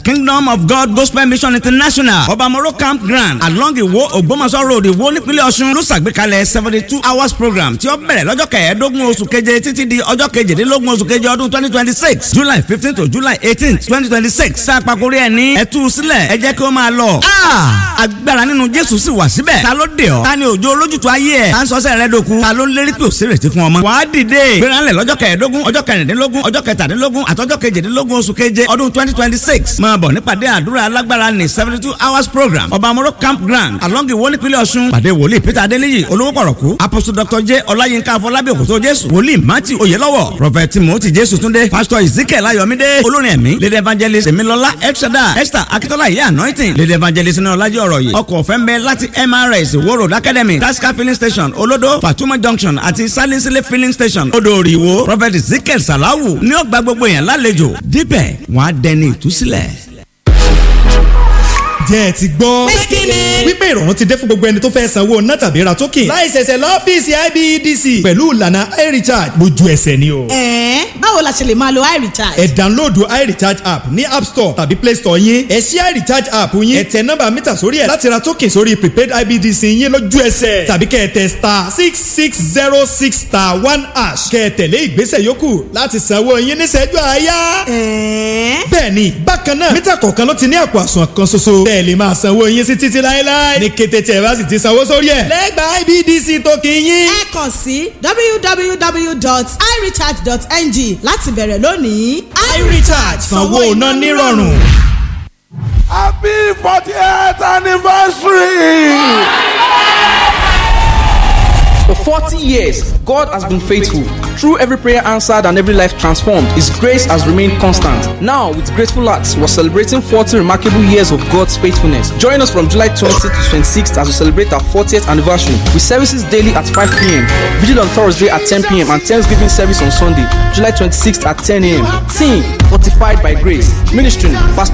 Kingdom of God Gospel Mission International Obamoro Campground along Iwo Ògbómọ̀ṣọ́ road Iwo nípínlẹ̀ Ọ̀ṣun ló ṣàgbékalẹ̀ 72 hours program tí ó bẹ̀rẹ̀ lọ́jọ́ kẹẹ̀ẹ́dógún oṣù keje títí di ọjọ́ kejìdínlógún oṣù keje ọdún 2026 July 15 to July 18 2026 sáàpàkórí ẹ̀ ní ẹ̀tú sílẹ̀ ẹ jẹ́ kí ó máa lọ. Agbára nínú Jésù sì wà síbẹ̀. Ta ló dé ọ? Ta ni òjò olójútu ayé ẹ̀? Ta ń sọ́sẹ̀ rẹ dòkun? Ta ló ń lérí pé òsèrèsí fún ọmọ? Wàá dìde. Gbéranlẹ̀ lọ́jọ́ kẹẹ̀ẹ́dógún ọjọ́ kẹrìndínlógún ọjọ́ kẹtàdínlógún àtọ́jọ́ kejìdínlógún oṣù keje ọdún 2026 máa bọ̀ nípàdé àdúrà alágbára ní 72 hours program Obamoro Campground along Iwo nípínlẹ̀ Ọ̀ṣun. Pàdé wòlíì Peter Adéníyì olówó pọ̀rọ̀kú Apostle Dr. J. Ọláyínká Afọlábí Òkòtó Jésù wòlíì Matthew Oyèlọ́wọ̀ Prophet Timothy Jésù Túndé Pastor Ezekiel Ayọ̀mídé olórin ẹ̀mí Lady Evangelist Emilọ́lá Elshada Esther Akitola Ìyá Anointing Lady Evangelist ní Ọlájí ọ̀rọ̀ yìí ọkọ̀ ọ̀fẹ́ ń bẹ láti MRS Iwo Road Academy Tasca filling station Olodo Fatuma Junction àti Salinsile filling station Odòòrì Ìwó Prophet Ezekiel Salawu ní ó gba gbogbo èèyàn lálejò dípẹ̀ wọ́n á dẹni ìtúsílẹ̀. Jẹ́ ẹ ti gbọ́ wípé ìrọ̀rùn ti dé fún gbogbo ẹni tó fẹ́ sanwó ná tàbí ra token láì ṣẹ̀ṣẹ̀ lọ́fíìsì IBEDC pẹ̀lú ìlànà iRecharge lójú ẹsẹ̀ ni o. Báwo la ṣe lè máa lo iRecharge? Ẹ download iRecharge app ní App Store tàbí Play Store yín. Ẹ ṣí iRecharge app yín. Ẹ tẹ nọ́mbà mítà sórí ẹ̀ láti ra token sórí prepaid IBEDC yín lójú ẹsẹ̀. Tàbí kẹ́ ẹ tẹ *6606*1# kẹ́ ẹ tẹ̀lé ìgbésẹ̀ yòókù láti sanwó yín níṣẹ́jú àáyá. Bẹ́ẹ̀ni, bákan náà mítà kọ̀ọ̀kan ló ti ní àpò àsùnwọ̀n kan ṣoṣo. Bẹ́ẹ̀ lè máa sanwó yín sí títí láéláé ní kété tí ẹ bá sì ti sanwó sórí ẹ̀ lẹ́gbàá IBEDC token yín. Ẹ kàn sí www.irecharge.ng láti bẹ̀rẹ̀ lónìí. iRecharge sanwó iná nírọ̀rùn. Happy 40th anniversary. For 40 years, God has been faithful. Through every prayer answered and every life transformed, His grace has remained constant. Now, with grateful hearts, we're celebrating 40 remarkable years of God's faithfulness. Join us from July 20th to 26th as we celebrate our 40th anniversary with services daily at 5 p.m., vigil on Thursday at 10 p.m., and Thanksgiving service on Sunday, July 26th at 10 a.m. Team, Fortified by Grace. Ministering, Pastor